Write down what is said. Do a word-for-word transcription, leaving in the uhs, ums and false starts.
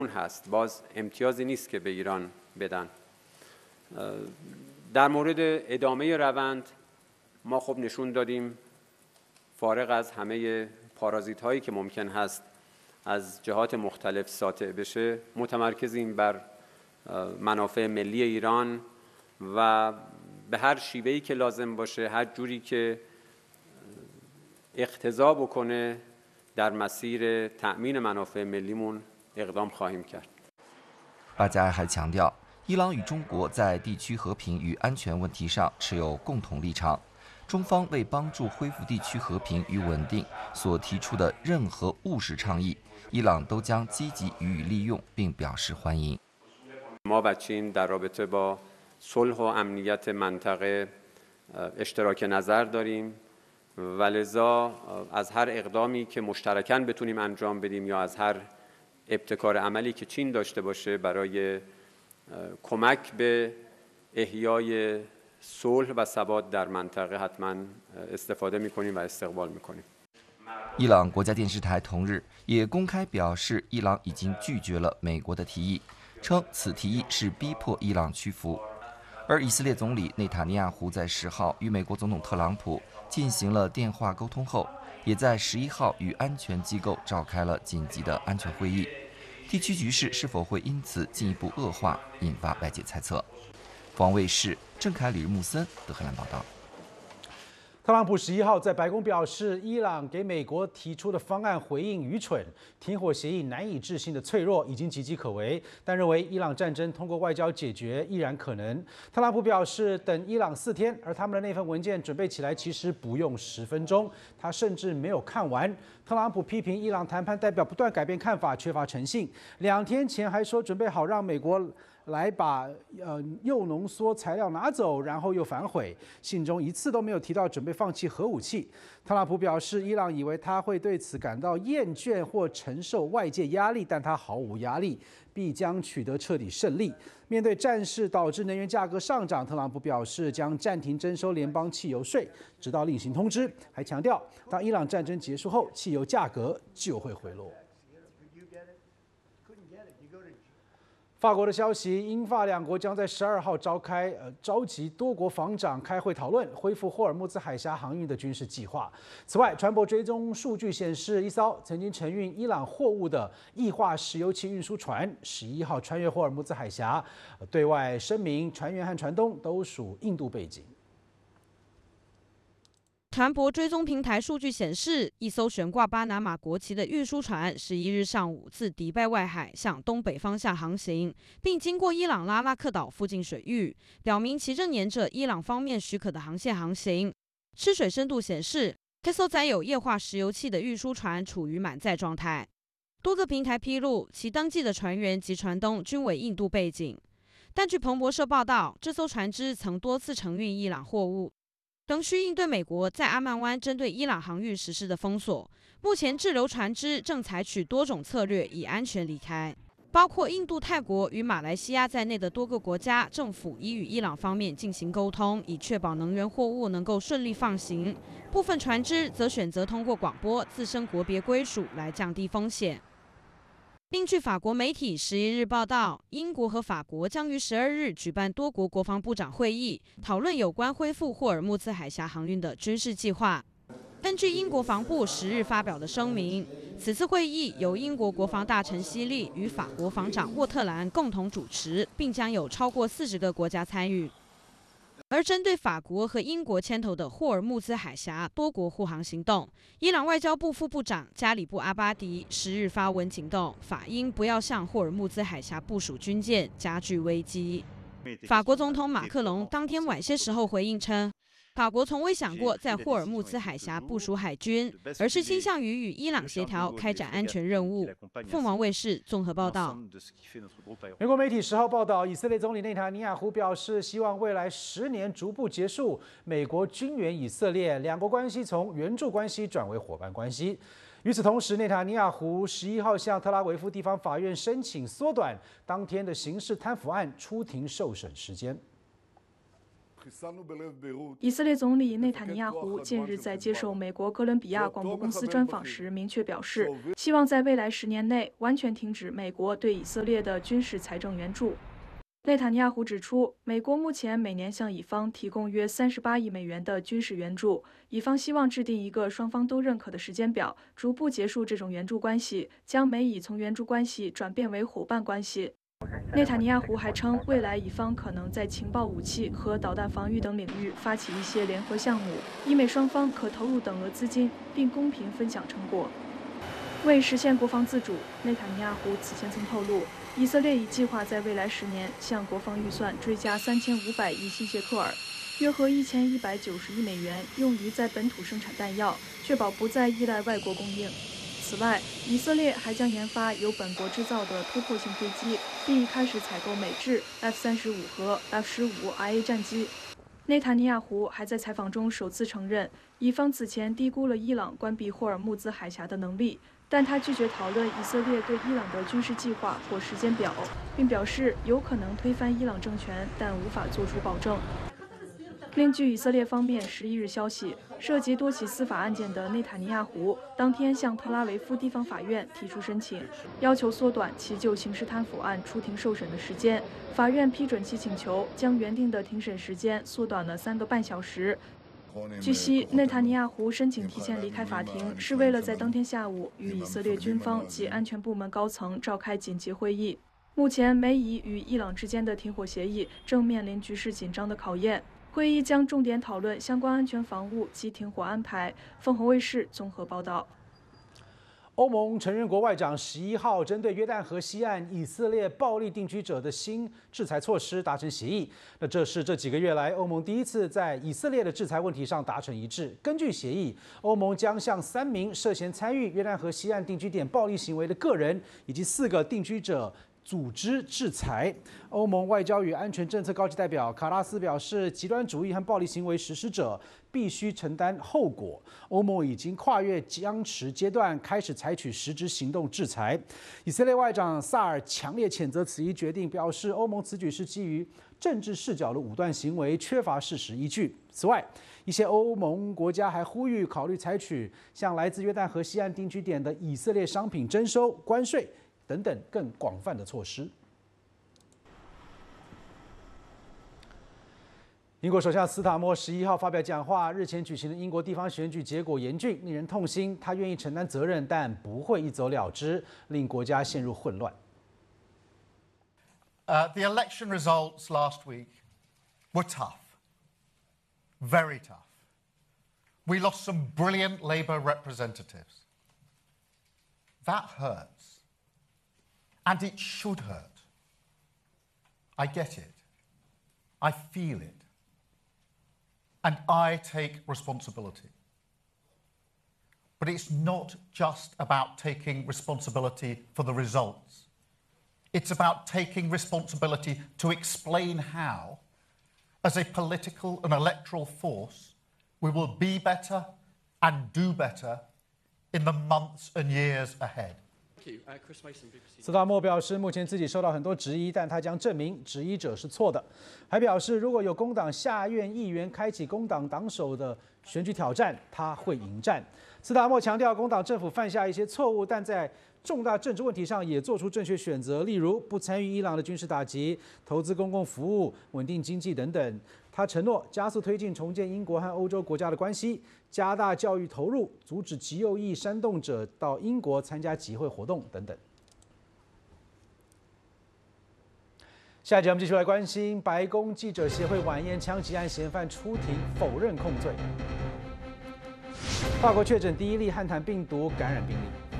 هست باز امتیازی نیست که به ایران بدن. در مورد ادامه روند ما خب نشون دادیم فارغ از همه پارازیت هایی که ممکن هست از جهات مختلف ساطع بشه متمرکزیم بر منافع ملی ایران و به هر شیوهی که لازم باشه هر جوری که اقتضا بکنه در مسیر تأمین منافع ملیمون اقدام خواهیم کرد. 巴加尔还强调，伊朗与中国在地区和平与安全问题上持有共同立场。中方为帮助恢复地区和平与稳定所提出的任何务实倡议，伊朗都将积极予以利用，并表示欢迎。 ما و چین در رابطه با صلح و امنیت منطقه اشتراک نظر داریم و لذا از هر اقدامی که مشترکاً بتونیم انجام بدیم یا از هر ابتکار عملی که چین داشته باشه برای کمک به احیای صلح و ثبات در منطقه حتما استفاده می‌کنیم و استقبال می‌کنیم。 伊朗国家电视台同日也公开表示，伊朗已经拒绝了美国的提议，称此提议是逼迫伊朗屈服。而以色列总理内塔尼亚胡在十号与美国总统特朗普进行了电话沟通后，也在十一号与安全机构召开了紧急的安全会议。地区局势是否会因此进一步恶化，引发外界猜测。王卫视郑凯、李木森德黑兰报道。 特朗普十一号在白宫表示，伊朗给美国提出的方案回应愚蠢，停火协议难以置信的脆弱，已经岌岌可危，但认为伊朗战争通过外交解决依然可能。特朗普表示，等伊朗四天，而他们的那份文件准备起来其实不用十分钟，他甚至没有看完。特朗普批评伊朗谈判代表不断改变看法，缺乏诚信。两天前还说准备好让美国来把呃铀浓缩材料拿走，然后又反悔。信中一次都没有提到准备放弃核武器。特朗普表示，伊朗以为他会对此感到厌倦或承受外界压力，但他毫无压力，必将取得彻底胜利。面对战事导致能源价格上涨，特朗普表示将暂停征收联邦汽油税，直到另行通知。还强调，当伊朗战争结束后，汽油价格就会回落。法国的消息，英法两国将在十二号召开呃召集多国防长开会讨论恢复霍尔木兹海峡航运的军事计划。此外，船舶追踪数据显示，一艘曾经承运伊朗货物的液化石油气运输船十一号穿越霍尔木兹海峡，对外声明船员和船东都属印度背景。 船舶追踪平台数据显示，一艘悬挂巴拿马国旗的运输船十一日上午自迪拜外海向东北方向航行，并经过伊朗拉拉克岛附近水域，表明其正沿着伊朗方面许可的航线航行。吃水深度显示，这艘载有液化石油气的运输船处于满载状态。多个平台披露，其登记的船员及船东均为印度背景。但据彭博社报道，这艘船只曾多次承运伊朗货物。仍需应对美国在阿曼湾针对伊朗航运实施的封锁。目前滞留船只正采取多种策略以安全离开，包括印度、泰国与马来西亚在内的多个国家政府已与伊朗方面进行沟通，以确保能源货物能够顺利放行。部分船只则选择通过广播自身国别归属来降低风险。并据法国媒体十一日报道，英国和法国将于十二日举办多国国防部长会议，讨论有关恢复霍尔木兹海峡航运的军事计划。根据英国防部十日发表的声明，此次会议由英国国防大臣希利与法国防长沃特兰共同主持，并将有超过四十个国家参与。而针对法国和英国牵头的霍尔木兹海峡多国护航行动，伊朗外交部副部长加里布阿巴迪十日发文警告法英不要向霍尔木兹海峡部署军舰，加剧危机。法国总统马克龙当天晚些时候回应称，法国从未想过在霍尔木兹海峡部署海军，而是倾向于与伊朗协调开展安全任务。凤凰卫视综合报道。 美国媒体十号报道，以色列总理内塔尼亚胡表示，希望未来十年逐步结束美国军援以色列，两国关系从援助关系转为伙伴关系。与此同时，内塔尼亚胡十一号向特拉维夫地方法院申请缩短当天的刑事贪腐案出庭受审时间。 以色列总理内塔尼亚胡近日在接受美国哥伦比亚广播公司专访时，明确表示，希望在未来十年内完全停止美国对以色列的军事财政援助。内塔尼亚胡指出，美国目前每年向以方提供约三十八亿美元的军事援助，以方希望制定一个双方都认可的时间表，逐步结束这种援助关系，将美以从援助关系转变为伙伴关系。内塔尼亚胡还称，未来以方可能在情报武器和导弹防御等领域发起一些联合项目，以美双方可投入等额资金，并公平分享成果。为实现国防自主，内塔尼亚胡此前曾透露，以色列已计划在未来十年向国防预算追加三千五百亿新谢克尔，约合一千一百九十亿美元，用于在本土生产弹药，确保不再依赖外国供应。此外，以色列还将研发由本国制造的突破性飞机，并已开始采购美制 F 三十五和 F 十五 I A 战机。内塔尼亚胡还在采访中首次承认，以方此前低估了伊朗关闭霍尔木兹海峡的能力，但他拒绝讨论以色列对伊朗的军事计划或时间表，并表示有可能推翻伊朗政权，但无法作出保证。另据以色列方面十一日消息，涉及多起司法案件的内塔尼亚胡当天向特拉维夫地方法院提出申请，要求缩短其就刑事贪腐案出庭受审的时间。法院批准其请求，将原定的庭审时间缩短了三个半小时。据悉，内塔尼亚胡申请提前离开法庭，是为了在当天下午与以色列军方及安全部门高层召开紧急会议。目前，美以与伊朗之间的停火协议正面临局势紧张的考验。会议将重点讨论相关安全防务及停火安排。凤凰卫视综合报道。 欧盟成员国外长十一号针对约旦河西岸以色列暴力定居者的新制裁措施达成协议。那这是这几个月来欧盟第一次在以色列的制裁问题上达成一致。根据协议，欧盟将向三名涉嫌参与约旦河西岸定居点暴力行为的个人以及四个定居者组织制裁。欧盟外交与安全政策高级代表卡拉斯表示，极端主义和暴力行为实施者必须承担后果。欧盟已经跨越僵持阶段，开始采取实质行动制裁。以色列外长萨尔强烈谴责此一决定，表示欧盟此举是基于政治视角的武断行为，缺乏事实依据。此外，一些欧盟国家还呼吁考虑采取向来自约旦河西岸定居点的以色列商品征收关税等等更广泛的措施。英国首相斯塔默十一号发表讲话，日前举行的英国地方选举结果严峻，令人痛心。他愿意承担责任，但不会一走了之，令国家陷入混乱。 Uh, the election results last week were tough, very tough. We lost some brilliant Labour representatives. That hurts. And it should hurt. I get it. I feel it. And I take responsibility. But it's not just about taking responsibility for the results. It's about taking responsibility to explain how, as a political and electoral force, we will be better and do better in the months and years ahead. 斯塔默表示，目前自己受到很多质疑，但他将证明质疑者是错的。还表示，如果有工党下院议员开启工党党首的选举挑战，他会迎战。斯塔默强调，工党政府犯下一些错误，但在重大政治问题上也做出正确选择，例如不参与伊朗的军事打击、投资公共服务、稳定经济等等。他承诺加速推进重建英国和欧洲国家的关系，加大教育投入，阻止极右翼煽动者到英国参加集会活动等等。下一节我们继续来关心白宫记者协会晚宴枪击案嫌犯出庭否认控罪。法国确诊第一例汉坦病毒感染病例。